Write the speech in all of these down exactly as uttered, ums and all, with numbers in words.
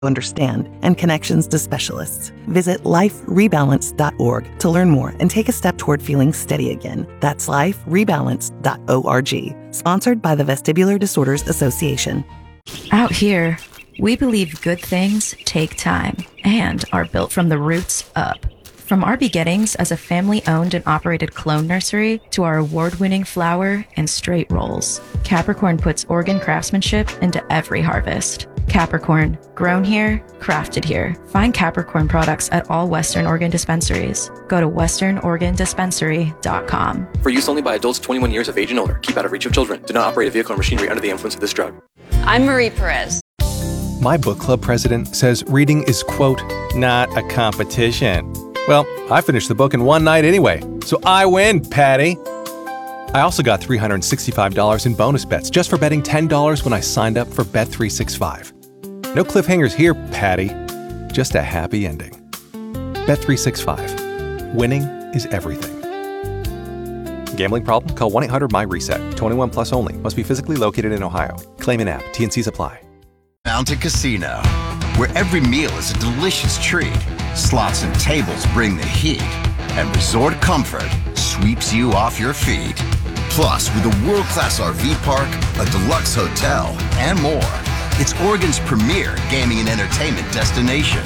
understand, and connections to specialists. Visit life rebalance dot org to learn more and take a step toward feeling steady again. That's life rebalance dot org. Sponsored by the Vestibular Disorders Association. Out here, we believe good things take time and are built from the roots up. From our beginnings as a family-owned and operated clone nursery to our award-winning flower and straight rolls, Capricorn puts Oregon craftsmanship into every harvest. Capricorn, grown here, crafted here. Find Capricorn products at all Western Oregon dispensaries. Go to western oregon dispensary dot com. For use only by adults twenty-one years of age and older. Keep out of reach of children. Do not operate a vehicle or machinery under the influence of this drug. I'm Marie Perez. My book club president says reading is, quote, not a competition. Well, I finished the book in one night anyway, so I win, Patty. I also got three hundred sixty-five dollars in bonus bets just for betting ten dollars when I signed up for Bet three sixty-five. No cliffhangers here, Patty. Just a happy ending. Bet three sixty-five. Winning is everything. Gambling problem? Call one eight hundred my reset. twenty-one plus only. Must be physically located in Ohio. Claim in app. T and Cs apply. Mountain Casino, where every meal is a delicious treat. Slots and tables bring the heat, and resort comfort sweeps you off your feet. Plus, with a world-class R V park, a deluxe hotel, and more, it's Oregon's premier gaming and entertainment destination.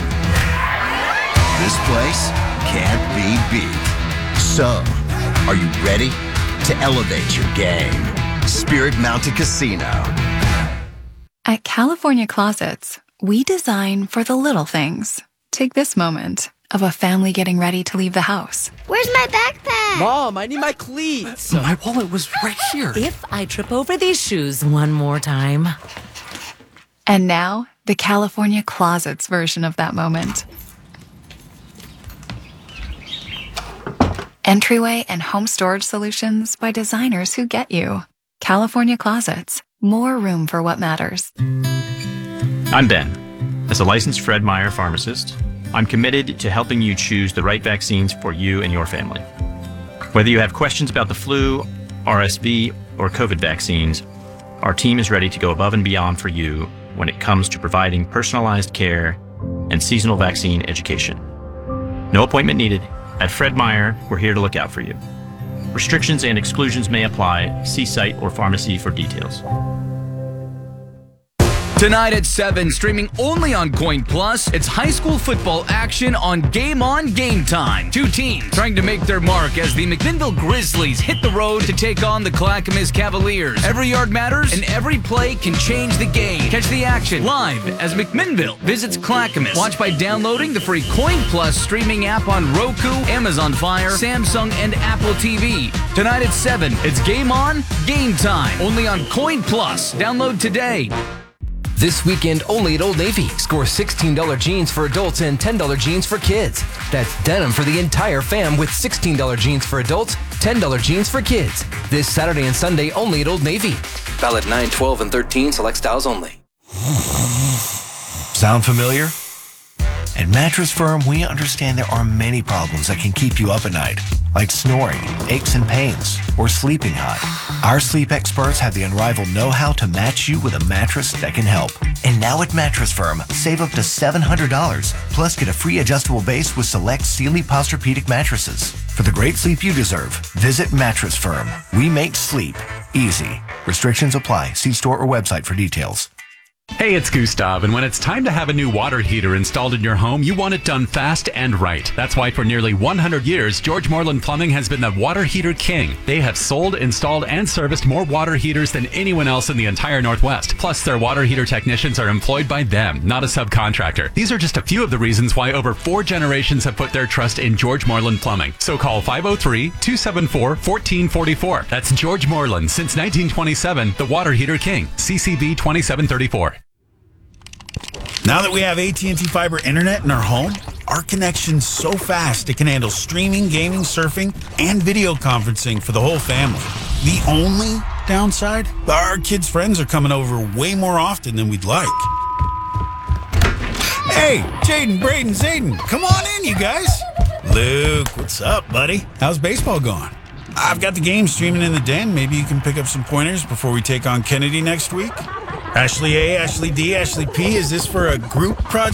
This place can't be beat. So, are you ready to elevate your game? Spirit Mountain Casino. At California Closets, we design for the little things. Take this moment of a family getting ready to leave the house. Where's my backpack? Mom, I need my cleats. My wallet was right here. If I trip over these shoes one more time. And now, the California Closets version of that moment. Entryway and home storage solutions by designers who get you. California Closets. More room for what matters. I'm Ben. As a licensed Fred Meyer pharmacist, I'm committed to helping you choose the right vaccines for you and your family. Whether you have questions about the flu, R S V, or COVID vaccines, our team is ready to go above and beyond for you when it comes to providing personalized care and seasonal vaccine education. No appointment needed. At Fred Meyer, we're here to look out for you. Restrictions and exclusions may apply. See site or pharmacy for details. Tonight at seven, streaming only on Coin Plus, it's high school football action on Game On Game Time. Two teams trying to make their mark as the McMinnville Grizzlies hit the road to take on the Clackamas Cavaliers. Every yard matters, and every play can change the game. Catch the action live as McMinnville visits Clackamas. Watch by downloading the free Coin Plus streaming app on Roku, Amazon Fire, Samsung, and Apple T V. Tonight at seven, it's Game On Game Time, only on Coin Plus. Download today. This weekend only at Old Navy. Score sixteen dollars jeans for adults and ten dollars jeans for kids. That's denim for the entire fam with sixteen dollars jeans for adults, ten dollars jeans for kids. This Saturday and Sunday only at Old Navy. Valid nine, twelve, and thirteen. Select styles only. Sound familiar? At Mattress Firm, we understand there are many problems that can keep you up at night, like snoring, aches and pains, or sleeping hot. Our sleep experts have the unrivaled know-how to match you with a mattress that can help. And now at Mattress Firm, save up to seven hundred dollars, plus get a free adjustable base with select Sealy Posturepedic mattresses. For the great sleep you deserve, visit Mattress Firm. We make sleep easy. Restrictions apply. See store or website for details. Hey, it's Gustav, and when it's time to have a new water heater installed in your home, you want it done fast and right. That's why for nearly one hundred years, George Moreland Plumbing has been the water heater king. They have sold, installed, and serviced more water heaters than anyone else in the entire Northwest. Plus, their water heater technicians are employed by them, not a subcontractor. These are just a few of the reasons why over four generations have put their trust in George Moreland Plumbing. So call five oh three, two seven four, one four four four. That's George Moreland, since nineteen twenty-seven, the water heater king. C C B twenty-seven thirty-four. Now that we have A T and T Fiber Internet in our home, our connection's so fast it can handle streaming, gaming, surfing, and video conferencing for the whole family. The only downside? Our kids' friends are coming over way more often than we'd like. Hey, Jaden, Braden, Zayden, come on in, you guys. Luke, what's up, buddy? How's baseball going? I've got the game streaming in the den. Maybe you can pick up some pointers before we take on Kennedy next week? Ashley A, Ashley D, Ashley P, is this for a group project?